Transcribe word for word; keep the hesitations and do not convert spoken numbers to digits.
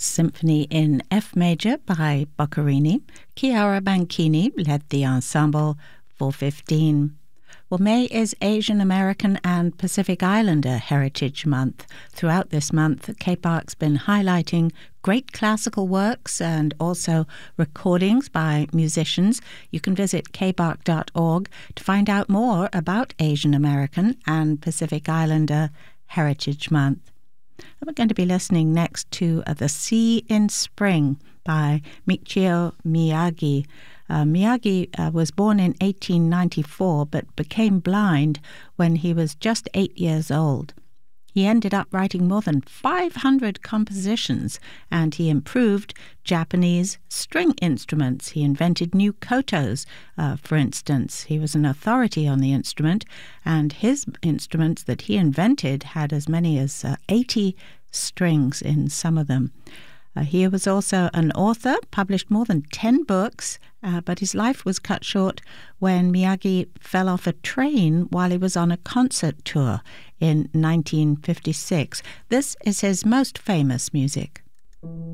Symphony in F major by Boccherini. Chiara Banchini led the ensemble four fifteen. Well, May is Asian American and Pacific Islander Heritage Month. Throughout this month, K P A Rc's been highlighting great classical works and also recordings by musicians. You can visit k p a r c dot org to find out more about Asian American and Pacific Islander Heritage Month. And we're going to be listening next to uh, The Sea in Spring by Michio Miyagi. Uh, Miyagi uh, was born in eighteen ninety-four but became blind when he was just eight years old. He ended up writing more than five hundred compositions, and he improved Japanese string instruments. He invented new kotos, uh, for instance. He was an authority on the instrument, and his instruments that he invented had as many as uh, eighty strings in some of them. Uh, he was also an author, published more than ten books, uh, but his life was cut short when Miyagi fell off a train while he was on a concert tour in nineteen fifty-six. This is his most famous music.